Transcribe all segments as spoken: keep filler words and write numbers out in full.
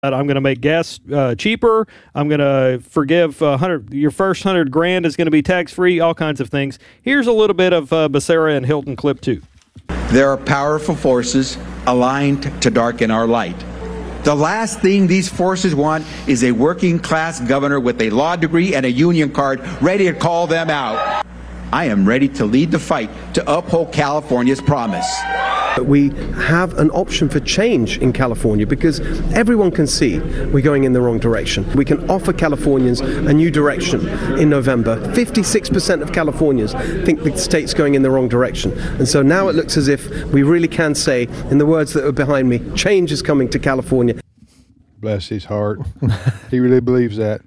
I'm going to make gas uh, cheaper. I'm going to forgive uh, hundred. Your first hundred grand is going to be tax free. All kinds of things. Here's a little bit of uh, Becerra and Hilton clip two. There are powerful forces aligned to darken our light. The last thing these forces want is a working class governor with a law degree and a union card ready to call them out. I am ready to lead the fight to uphold California's promise. We have an option for change in California because everyone can see we're going in the wrong direction. We can offer Californians a new direction in November. fifty-six percent of Californians think the state's going in the wrong direction. And so now it looks as if we really can say, in the words that are behind me, change is coming to California. Bless his heart. He really believes that.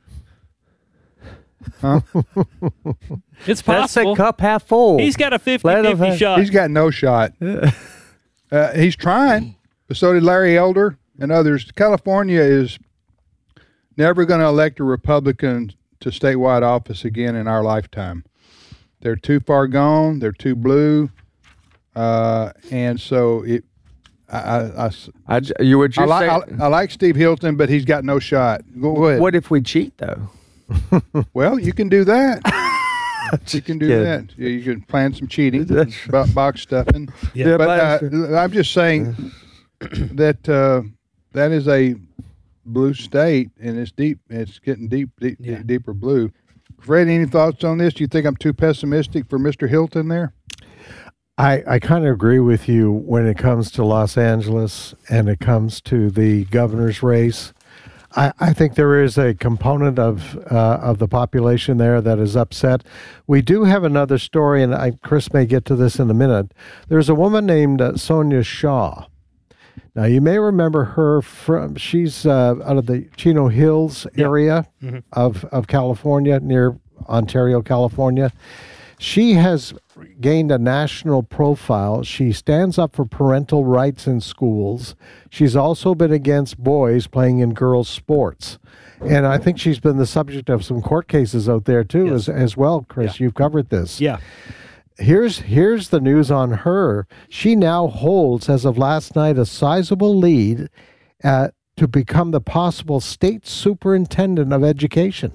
Huh? It's possible. That's a cup half full. He's got a fifty fifty shot. He's got no shot. Uh, he's trying, but so did Larry Elder and others. California is never going to elect a Republican to statewide office again in our lifetime. They're too far gone. They're too blue. Uh, and so it, I, I, I, I, you would I, just li- say, I, I like Steve Hilton, but he's got no shot. Go ahead. what if we cheat, though? Well, you can do that. You can do Yeah. that. You can plan some cheating, bo- box stuffing. Yeah. But uh, I'm just saying that uh, that is a blue state, and it's deep. It's getting deep, deep Yeah. deeper blue. Fred, any thoughts on this? Do you think I'm too pessimistic for Mister Hilton there? I, I kind of agree with you when it comes to Los Angeles and it comes to the governor's race. I, I think there is a component of uh, of the population there that is upset. We do have another story, and I, Chris may get to this in a minute. There's a woman named uh, Sonia Shaw. Now, you may remember her from, she's uh, out of the Chino Hills area yeah. mm-hmm. of, of California, near Ontario, California. She has gained a national profile. She stands up for parental rights in schools. She's also been against boys playing in girls' sports. And I think she's been the subject of some court cases out there, too, yes. as, as well, Chris. Yeah. You've covered this. Yeah. Here's here's the news on her. She now holds, as of last night, a sizable lead uh, to become the possible state superintendent of education.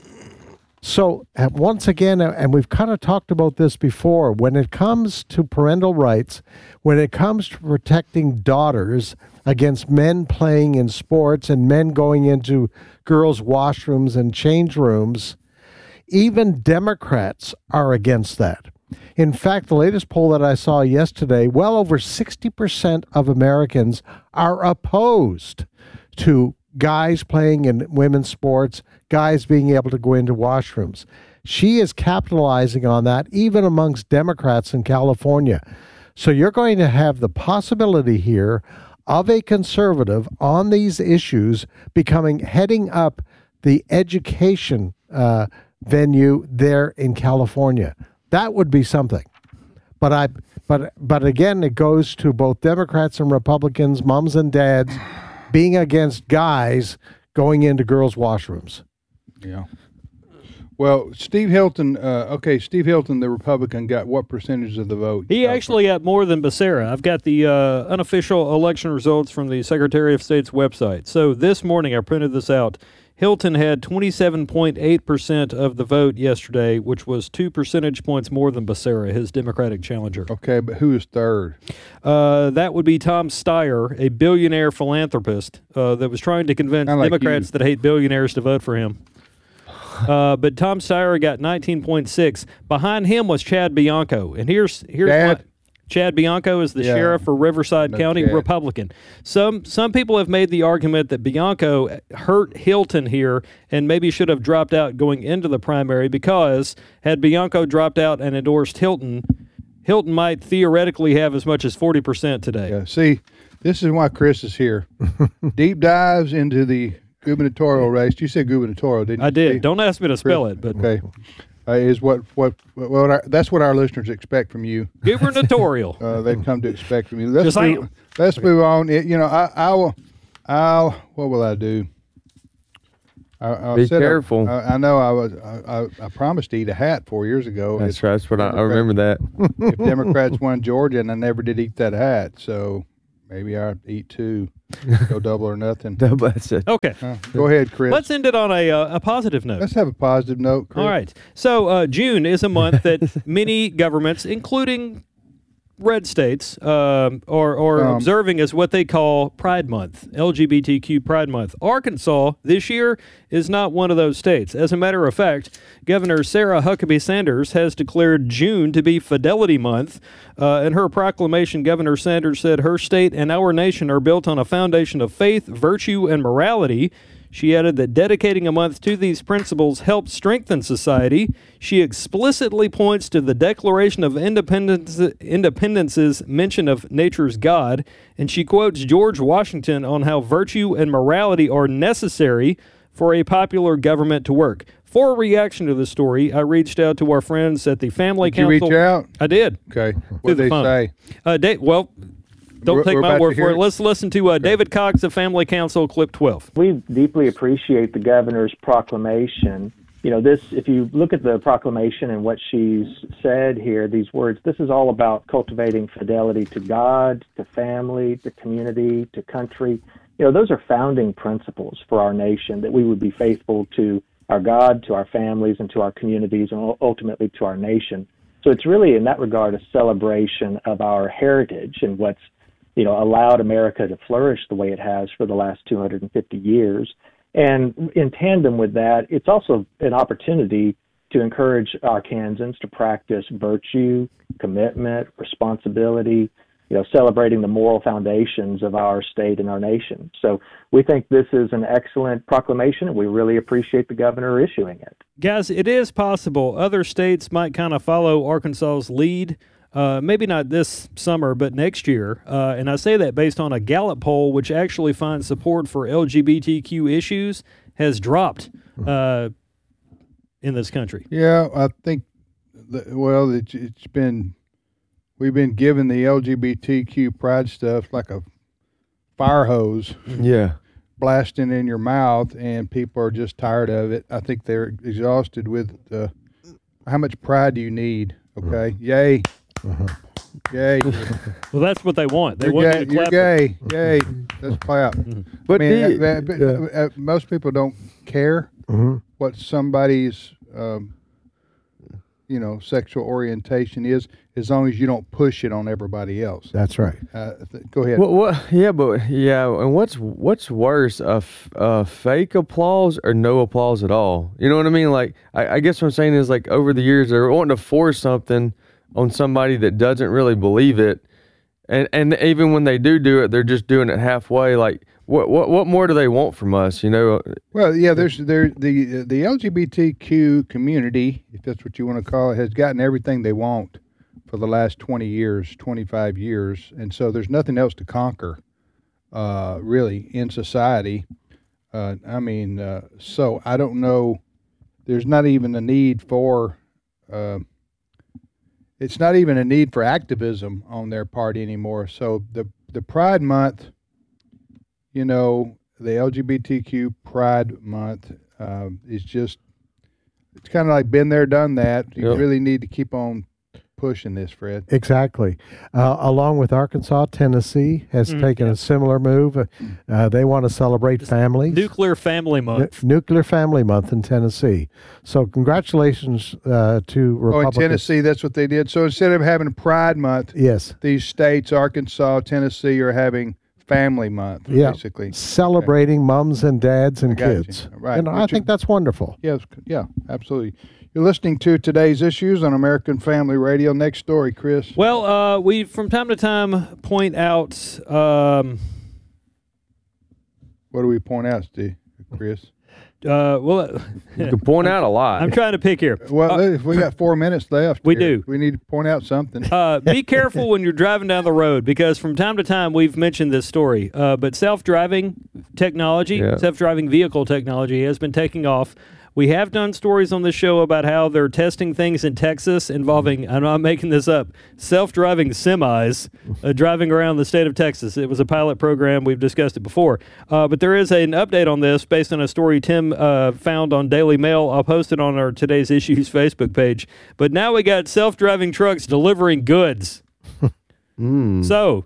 So uh, once again, uh, and we've kind of talked about this before, when it comes to parental rights, when it comes to protecting daughters against men playing in sports and men going into girls' washrooms and change rooms, even Democrats are against that. In fact, the latest poll that I saw yesterday, well over sixty percent of Americans are opposed to guys playing in women's sports, guys being able to go into washrooms. She is capitalizing on that, even amongst Democrats in California. So you're going to have the possibility here of a conservative on these issues becoming, heading up the education uh, venue there in California. That would be something. But I, but but again, it goes to both Democrats and Republicans, moms and dads, being against guys going into girls' washrooms. Yeah. Well, Steve Hilton, uh, okay, Steve Hilton, the Republican, got what percentage of the vote? He actually got more than Becerra. I've got the uh, unofficial election results from the Secretary of State's website. So this morning, I printed this out. Hilton had twenty-seven point eight percent of the vote yesterday, which was two percentage points more than Becerra, his Democratic challenger. Okay, but who is third? Uh, that would be Tom Steyer, a billionaire philanthropist uh, that was trying to convince like Democrats you. that hate billionaires to vote for him. Uh, but Tom Steyer got nineteen point six. Behind him was Chad Bianco. And here's here's Chad? what Chad Bianco is the Yeah. sheriff for Riverside No County, Chad. Republican. Some some people have made the argument that Bianco hurt Hilton here and maybe should have dropped out going into the primary, because had Bianco dropped out and endorsed Hilton, Hilton might theoretically have as much as forty percent today. Yeah, see, this is why Chris is here. Deep dives into the gubernatorial race. You said gubernatorial, didn't you? I did. Steve? Don't ask me to spell it, but Okay. Uh, is what what what our, that's what our listeners expect from you. gubernatorial. Uh, they've come to expect from you. Let's Just move, saying. let's move on. It, you know, I, I will. I'll. What will I do? I, I'll Be set up- careful. I, I know. I was. I, I, I promised to eat a hat four years ago. That's if, right. That's what I, I remember that. if Democrats won Georgia, and I never did eat that hat. So maybe I eat two. Go double or nothing. Double, that's it. Okay. Uh, go ahead, Chris. Let's end it on a, uh, a positive note. Let's have a positive note, Chris. All right. So uh, June is a month that many governments, including red states, um, are, are Um, observing as what they call Pride Month, L G B T Q Pride Month. Arkansas this year is not one of those states. As a matter of fact, Governor Sarah Huckabee Sanders has declared June to be Fidelity Month. Uh, in her proclamation, Governor Sanders said her state and our nation are built on a foundation of faith, virtue, and morality. She added that dedicating a month to these principles helps strengthen society. She explicitly points to the Declaration of Independence, Independence's mention of nature's God, and she quotes George Washington on how virtue and morality are necessary for a popular government to work. For a reaction to the story, I reached out to our friends at the Family Did you Council. reach out? I did. Okay. Through What the did they phone. say? Uh, Dave, well, don't We're- take we're my about to word hear for it. it? Let's listen to uh, David Cox of Family Council, clip twelve. We deeply appreciate the governor's proclamation. You know, this, if you look at the proclamation and what she's said here, these words, this is all about cultivating fidelity to God, to family, to community, to country. You know, those are founding principles for our nation, that we would be faithful to our God, to our families, and to our communities, and ultimately to our nation. So it's really, in that regard, a celebration of our heritage and what's, you know, allowed America to flourish the way it has for the last two hundred fifty years. And in tandem with that, it's also an opportunity to encourage Arkansans to practice virtue, commitment, responsibility, you know, celebrating the moral foundations of our state and our nation. So we think this is an excellent proclamation, and we really appreciate the governor issuing it. Guys, it is possible other states might kind of follow Arkansas's lead. Uh, maybe not this summer, but next year. Uh, and I say that based on a Gallup poll, which actually finds support for L G B T Q issues has dropped uh, in this country. Yeah, I think, that, well, it's, it's been, we've been given the L G B T Q pride stuff like a fire hose Yeah. blasting in your mouth, and people are just tired of it. I think they're exhausted with uh, how much pride do you need? Okay, yay. Yay. Well, that's what they want. They You're want gay. you to You're clap. gay. Yay. Let's clap. But I mean, do you- uh, but, uh, uh, most people don't care what somebody's, um, you know, sexual orientation is, as long as you don't push it on everybody else. That's right. Uh, th- go ahead. What, what? Yeah, but yeah, and what's what's worse, a, f- a fake applause or no applause at all? You know what I mean? Like, I, I guess what I'm saying is, like, over the years, they're wanting to force something on somebody that doesn't really believe it, and and even when they do do it, they're just doing it halfway. Like, what what what more do they want from us? You know? Well, yeah, there's there the the L G B T Q community, if that's what you want to call it, has gotten everything they want for the last twenty years, twenty-five years, and so there's nothing else to conquer, uh, really, in society. Uh, I mean, uh, so I don't know. There's not even a need for. Uh, it's not even a need for activism on their part anymore. So the the Pride Month, you know, the L G B T Q Pride Month um, is just, it's kind of like been there, done that. You Yep. really need to keep on pushing this, Fred. Exactly. Uh, along with Arkansas, Tennessee has Mm, taken yeah. a similar move. Uh, they want to celebrate families. Nuclear Family Month. Nu- Nuclear Family Month in Tennessee. So congratulations uh, to Oh, in Republicans. Tennessee, that's what they did. So instead of having Pride Month, Yes. these states, Arkansas, Tennessee, are having Family Month, Yeah. basically. Celebrating mums and dads and I got you. kids. Right. And I Which think is- that's wonderful. Yes, yeah, absolutely. You're listening to Today's Issues on American Family Radio. Next story, Chris. Well, uh, we from time to time point out. Um, What do we point out, Steve, Chris? uh, well, You can point out a lot. I'm trying to pick here. Well, if we got four minutes left. We here. do. We need to point out something. Uh, be careful when you're driving down the road, because from time to time we've mentioned this story. Uh, but self-driving technology, Yeah. self-driving vehicle technology has been taking off. We have done stories on this show about how they're testing things in Texas involving, I'm not making this up, self-driving semis uh, driving around the state of Texas. It was a pilot program. We've discussed it before. Uh, but there is an update on this based on a story Tim uh, found on Daily Mail. I'll post it on our Today's Issues Facebook page. But now we got self-driving trucks delivering goods. Mm. So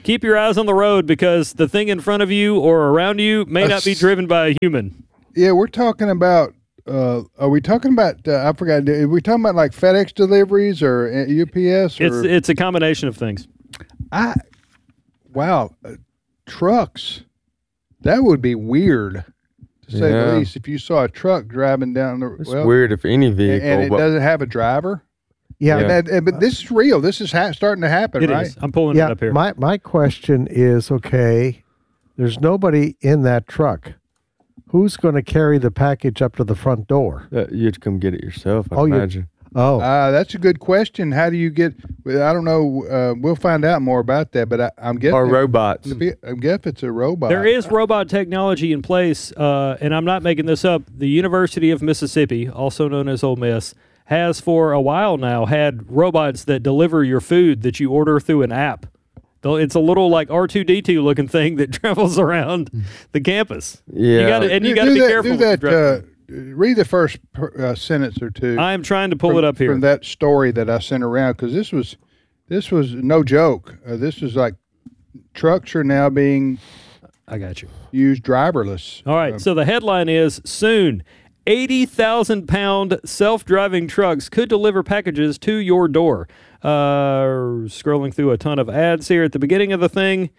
keep your eyes on the road because the thing in front of you or around you may not be driven by a human. Yeah, we're talking about. Uh, are we talking about? Uh, I forgot. Are we talking about like FedEx deliveries or uh, U P S? Or, It's it's a combination of things. I wow, uh, trucks. That would be weird, to say Yeah. the least. If you saw a truck driving down the, It's well, weird if any and, vehicle. and it but doesn't have a driver. Yeah. And that, and, but this is real. This is ha- starting to happen, It right? is. I'm pulling it Yeah. up here. My my question is, okay, there's nobody in that truck. Who's going to carry the package up to the front door? uh, you'd come get it yourself, I Oh, you- imagine. Oh, Uh, that's a good question. How do you get? well, I don't know. Uh, we'll find out more about that. But I, I'm guessing. Or robots. I guess it's a robot. There is robot technology in place, uh, and I'm not making this up. The University of Mississippi, also known as Ole Miss, has for a while now had robots that deliver your food that you order through an app. Though it's a little like R two D two looking thing that travels around the campus. Yeah. you gotta, and you Do- got to do be that, careful. Do with that. the driver. Uh, read the first per- uh, sentence or two. I am trying to pull from, it up here. from that story that I sent around because this was this was no joke. Uh, this was like trucks are now being I got you. used driverless. All right. Um, So the headline is soon. eighty thousand pound self driving trucks could deliver packages to your door. Uh, scrolling through a ton of ads here at the beginning of the thing.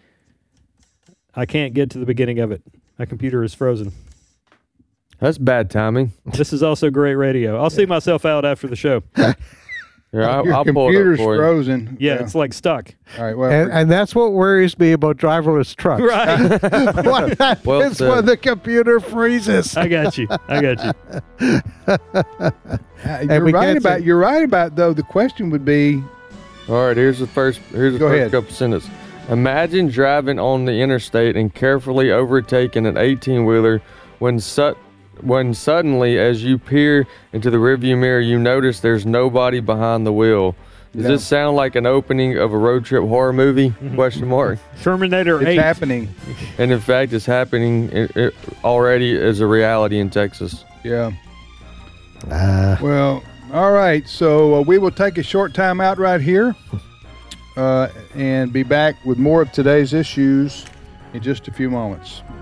I can't get to the beginning of it. My computer is frozen. That's bad timing. This is also great radio. I'll see myself out after the show. Here, I'll, your I'll pull it up computer's for you. frozen. Yeah, it's like stuck. All right. Well, and, and that's what worries me about driverless trucks. Right. What happens Well said. when the computer freezes? I got you. I got you. uh, you're we right can't about. say- You're right about though. The question would be. All right, here's the first. Here's the Go first ahead. couple sentences. Imagine driving on the interstate and carefully overtaking an eighteen-wheeler when sut when suddenly, as you peer into the rearview mirror, you notice there's nobody behind the wheel. Does Yeah. this sound like an opening of a road trip horror movie? Question mark. Terminator It's eight. happening. And in fact, it's happening it, it already as a reality in Texas. Yeah. Uh, Well, all right. So uh, we will take a short time out right here uh, and be back with more of today's issues in just a few moments.